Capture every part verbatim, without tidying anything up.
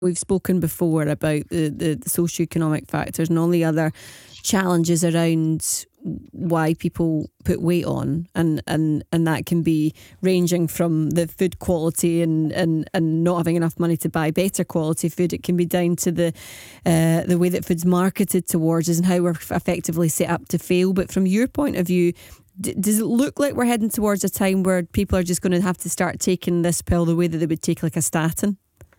We've spoken before about the, the, the socioeconomic factors and all the other challenges around why people put weight on, and, and, and that can be ranging from the food quality and, and, and not having enough money to buy better quality food. It can be down to the uh, the way that food's marketed towards us and how we're effectively set up to fail. But from your point of view, d- does it look like we're heading towards a time where people are just going to have to start taking this pill the way that they would take like a statin?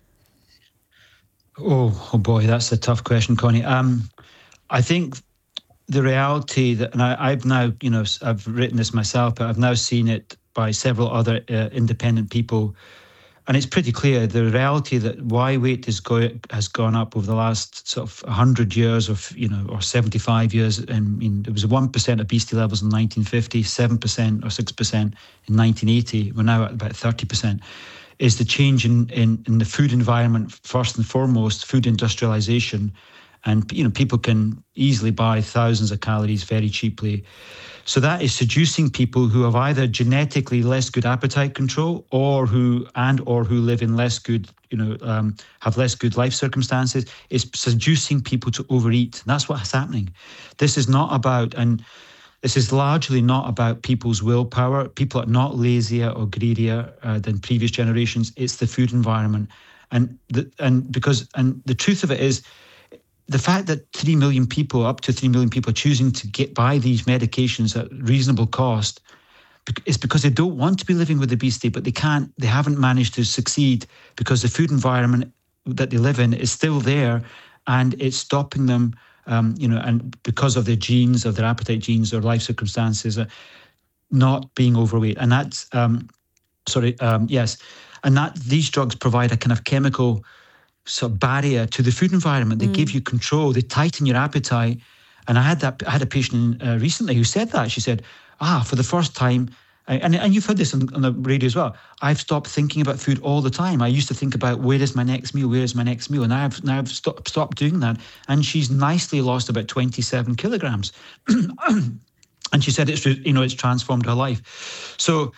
Oh, oh boy, that's a tough question, Connie. Um, I think the reality that, and I, I've now, you know, I've written this myself, but I've now seen it by several other uh, independent people, and it's pretty clear the reality that why weight is go, has gone up over the last sort of one hundred years, or you know, or seventy-five years. And I mean, there was one percent obesity levels in nineteen fifty, seven percent or six percent in nineteen eighty. We're now at about thirty percent. Is the change in, in, in the food environment, first and foremost, food industrialization. And, you know, people can easily buy thousands of calories very cheaply. So that is seducing people who have either genetically less good appetite control, or who and or who live in less good, you know, um, have less good life circumstances. It's seducing people to overeat. And that's what's happening. This is not about, and this is largely not about people's willpower. People are not lazier or greedier uh, than previous generations. It's the food environment. And the, and because and the truth of it is, the fact that three million people, up to three million people, are choosing to get buy these medications at reasonable cost is because they don't want to be living with obesity, but they can't, they haven't managed to succeed because the food environment that they live in is still there, and it's stopping them. Um, you know, and because of their genes, of their appetite genes, or life circumstances, uh, not being overweight. And that's, um, sorry, um, yes. And that these drugs provide a kind of chemical sort of barrier to the food environment. They mm. give you control, they tighten your appetite. And I had that, I had a patient uh, recently who said that. She said, ah, for the first time, and, and you've heard this on, on the radio as well, I've stopped thinking about food all the time. I used to think about where is my next meal, where is my next meal, and now I've now I've stopped stopped doing that. And she's nicely lost about twenty-seven kilograms, and she said it's you know it's transformed her life. So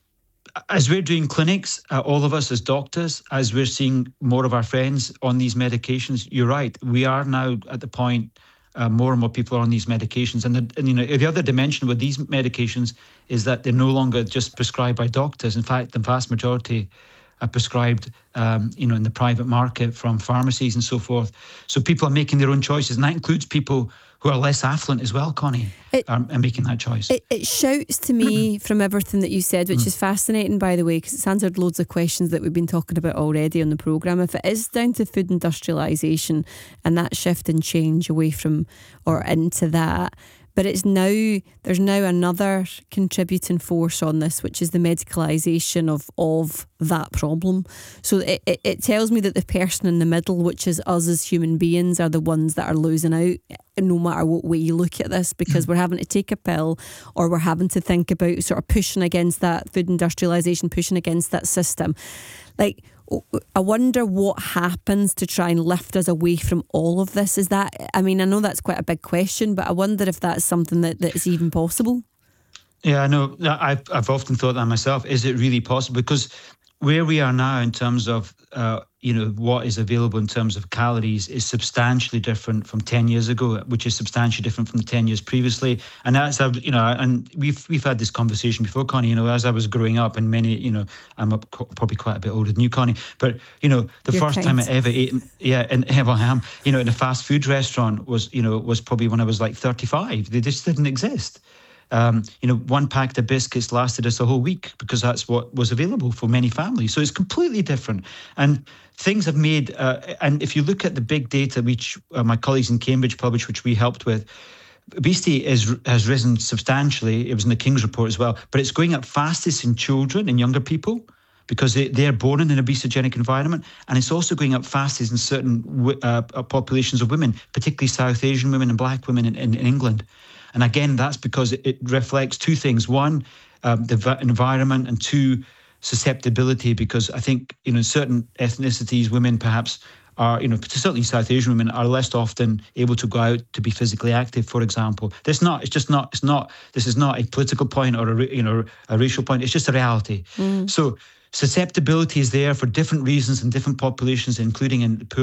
as we're doing clinics, uh, all of us as doctors, as we're seeing more of our friends on these medications, you're right, we are now at the point. Uh, more and more people are on these medications, and, the, and you know the other dimension with these medications is that they're no longer just prescribed by doctors. In fact, the vast majority are prescribed, um, you know, in the private market from pharmacies and so forth. So people are making their own choices, and that includes people who are less affluent as well, Connie, it, are, are making that choice. It, it shouts to me from everything that you said, which mm. is fascinating, by the way, because it's answered loads of questions that we've been talking about already on the programme. If it is down to food industrialisation and that shift and change away from or into that, but it's now, there's now another contributing force on this, which is the medicalisation of, of that problem. So it, it, it tells me that the person in the middle, which is us as human beings, are the ones that are losing out, no matter what way you look at this, because we're having to take a pill, or we're having to think about sort of pushing against that food industrialisation, pushing against that system. Like, I wonder what happens to try and lift us away from all of this. Is that, I mean, I know that's quite a big question, but I wonder if that's something that, that is even possible. Yeah, I know. I've, I've often thought that myself. Is it really possible? Because where we are now in terms of, uh, you know, what is available in terms of calories is substantially different from ten years ago, which is substantially different from the ten years previously. And that's, you know, and we've we've had this conversation before, Connie, you know, as I was growing up, and many, you know, I'm up, probably quite a bit older than you, Connie, but, you know, the You're first kind. time I ever ate, yeah, and well, I am, you know, in a fast food restaurant was, you know, was probably when I was like thirty-five. They just didn't exist. Um, you know, one packet of biscuits lasted us a whole week because that's what was available for many families. So it's completely different. And things have made, uh, and if you look at the big data, which uh, my colleagues in Cambridge published, which we helped with, obesity is, has risen substantially. It was in the King's report as well, but it's going up fastest in children and younger people, because they, they're born in an obesogenic environment. And it's also going up fastest in certain uh, populations of women, particularly South Asian women and black women in, in, in England. And again, that's because it, it reflects two things. One, um, the v- environment, and two, susceptibility, because I think, you know, certain ethnicities, women perhaps are, you know, certainly South Asian women are less often able to go out to be physically active, for example. This not, it's just not, it's not, this is not a political point or a, you know, a racial point. It's just a reality. Mm. So susceptibility is there for different reasons in different populations, including in poor